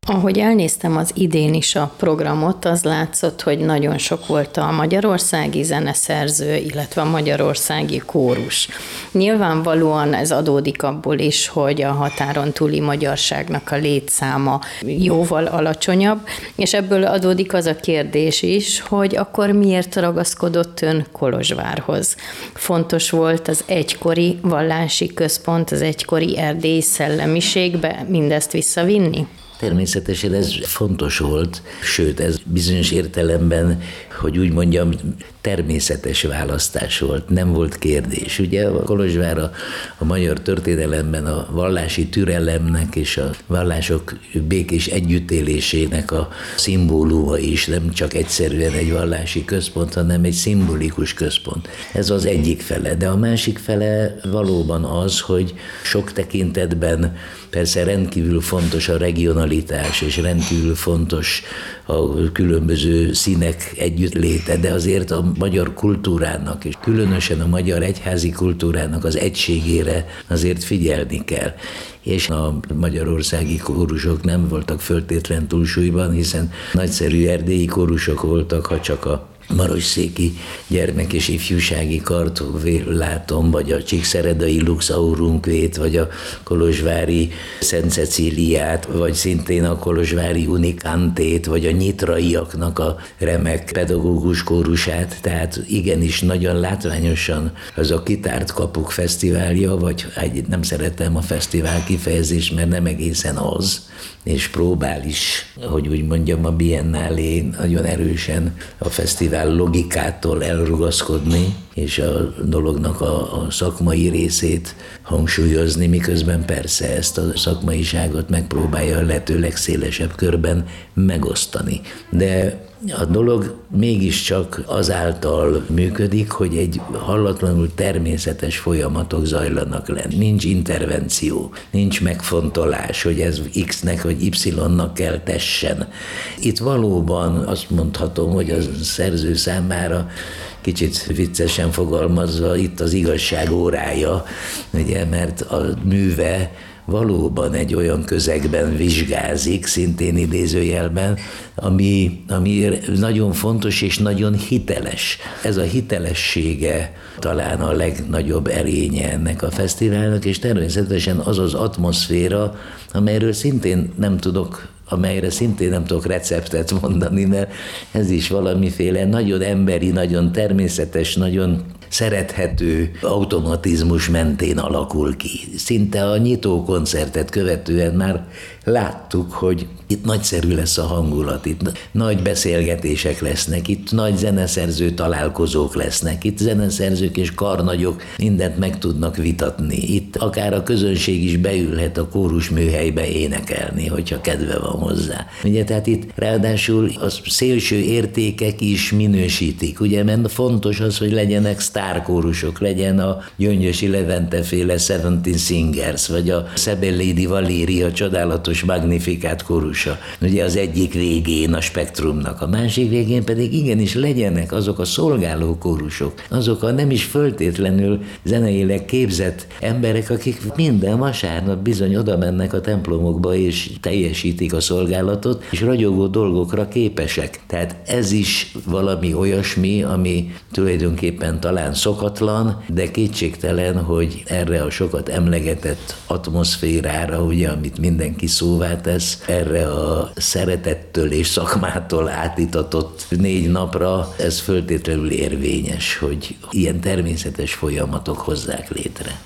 Ahogy elnéztem az idén is a programot, az látszott, hogy nagyon sok volt a magyarországi zeneszerző, illetve a magyarországi kórus. Nyilvánvalóan ez adódik abból is, hogy a határon túli magyarságnak a létszáma jóval alacsonyabb, és ebből adódik az a kérdés is, hogy akkor miért ragaszkodott ön Kolozsvárhoz. Fontos volt az egykori vallási központ, az egykori erdélyi szellemiségbe mindezt visszavinni? Természetesen ez fontos volt, sőt ez bizonyos értelemben, hogy úgy mondjam, természetes választás volt, nem volt kérdés. Ugye a Kolozsvár a magyar történelemben a vallási türelemnek és a vallások békés együttélésének a szimbóluma is, nem csak egyszerűen egy vallási központ, hanem egy szimbolikus központ. Ez az egyik fele, de a másik fele valóban az, hogy sok tekintetben persze rendkívül fontos a regionalitás, és rendkívül fontos a különböző színek együttléte, de azért a magyar kultúrának, és különösen a magyar egyházi kultúrának az egységére azért figyelni kell. És a magyarországi kórusok nem voltak föltétlen túlsúlyban, hiszen nagyszerű erdélyi kórusok voltak, ha csak a Marosszéki Gyermek- és Ifjúsági Kart látom, vagy a Csíkszeredai Lux Aurunkvét, vagy a kolozsvári Szent Cecíliát, vagy szintén a kolozsvári Unikantét, vagy a nyitraiaknak a remek pedagógus kórusát, tehát igenis nagyon látványosan az a Kitárt Kapuk Fesztiválja, vagy nem szeretem a fesztivál kifejezést, mert nem egészen az, és próbál is, hogy úgy mondjam, a Biennálé nagyon erősen a fesztivál logikától elrugaszkodni, és a dolognak a szakmai részét hangsúlyozni, miközben persze ezt a szakmaiságot megpróbálja a lehető legszélesebb körben megosztani. De a dolog mégiscsak azáltal működik, hogy egy hallatlanul természetes folyamatok zajlanak le. Nincs intervenció, nincs megfontolás, hogy ez X-nek vagy Y-nak kell tessen. Itt valóban azt mondhatom, hogy a szerző számára kicsit viccesen fogalmazva, itt az igazság órája, ugye, mert a műve valóban egy olyan közegben vizsgázik, szintén idézőjelben, ami nagyon fontos és nagyon hiteles. Ez a hitelessége talán a legnagyobb erénye ennek a fesztiválnak, és természetesen az az atmoszféra, amelyre szintén nem tudok receptet mondani, mert ez is valamiféle nagyon emberi, nagyon természetes, nagyon szerethető automatizmus mentén alakul ki. Szinte a nyitó koncertet követően már láttuk, hogy itt nagyszerű lesz a hangulat, itt nagy beszélgetések lesznek, itt nagy zeneszerző találkozók lesznek, itt zeneszerzők és karnagyok mindent meg tudnak vitatni. Itt akár a közönség is beülhet a kórusműhelybe énekelni, hogyha kedve van hozzá. Ugye, tehát itt ráadásul a szélső értékek is minősítik, ugye, mert fontos az, hogy legyenek sztárkórusok, legyen a Gyöngyösi Levente féle Seventeen Singers, vagy a Szebellédi Valéria csodálatos Magnifikát kórusa. Ugye az egyik végén a spektrumnak, a másik végén pedig igenis legyenek azok a szolgáló kórusok, azok a nem is föltétlenül zeneileg képzett emberek, akik minden vasárnap bizony oda mennek a templomokba és teljesítik a szolgálatot, és ragyogó dolgokra képesek. Tehát ez is valami olyasmi, ami tulajdonképpen talán szokatlan, de kétségtelen, hogy erre a sokat emlegetett atmoszférára, ugye, amit mindenki szóvá tesz, erre a szeretettől és szakmától átitatott 4 napra, ez föltétlenül érvényes, hogy ilyen természetes folyamatok hozzák létre.